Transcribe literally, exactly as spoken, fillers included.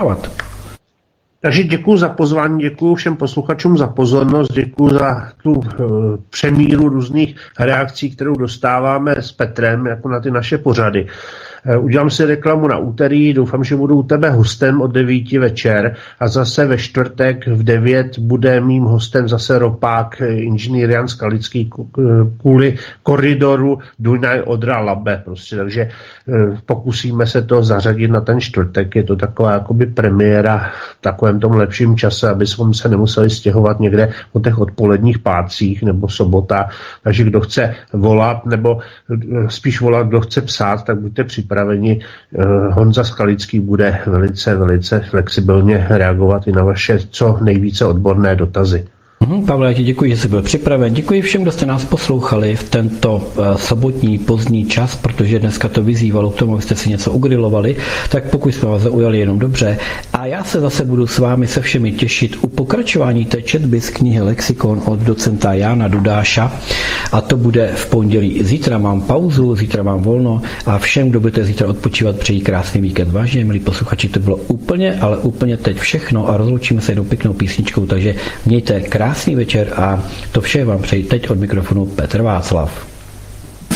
Takže děkuji za pozvání, děkuji všem posluchačům za pozornost, děkuji za tu uh, přemíru různých reakcí, kterou dostáváme s Petrem, jako na ty naše pořady. Uh, udělám si reklamu na úterý, doufám, že budu u tebe hostem od devíti večer a zase ve čtvrtek v devět bude mým hostem zase ropák inženýr Jan Skalický kvůli koridoru Dunaj-Odra-Labe. Prostě, takže uh, pokusíme se to zařadit na ten čtvrtek, je to taková jakoby premiéra v takovém tom lepším čase, aby jsme se nemuseli stěhovat někde po těch odpoledních pátcích nebo sobota. Takže kdo chce volat, nebo spíš volat, kdo chce psát, tak buďte připraveni. Honza Skalický bude velice, velice flexibilně reagovat i na vaše co nejvíce odborné dotazy. Pavle, já ti děkuji, že jsi byl připraven. Děkuji všem, kdo jste nás poslouchali v tento uh, sobotní pozdní čas, protože dneska to vyzývalo k tomu, abyste si něco ugrilovali, tak pokud jsme vás zaujali, jenom dobře. A já se zase budu s vámi se všemi těšit u pokračování té četby z knihy Lexikon od docenta Jána Dudáša a to bude v pondělí. Zítra mám pauzu, zítra mám volno a všem, kdo budete zítra odpočívat, přeji krásný víkend. Vážně, milí posluchači, to bylo úplně, ale úplně teď všechno a rozloučíme se jednou pěknou písničkou, takže mějte krásný Krásný večer a to vše vám přeji teď od mikrofonu Petr Václav.